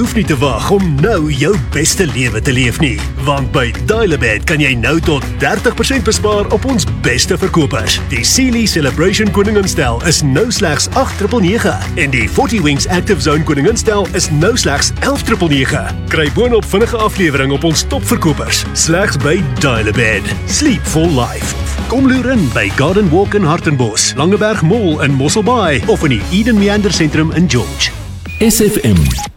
hoef nie te wag om nou jou beste lewe te leef nie, want by Dial-A-Bed kan jy nou tot 30% bespaar op ons beste verkopers. Die Sealy Celebration Koninginstel is nou slegs 8,999 en die 40 Wings Active Zone Koninginstel is nou slegs 11,999. Kry boonop vinnige aflewering op ons topverkopers, slegs by Dial-A-Bed. Sleep for life. Kom loer in by Garden Walk in Hartenbos, Langeberg Mall in Mosselbaai of in die Eden Meander Sentrum in George. SFM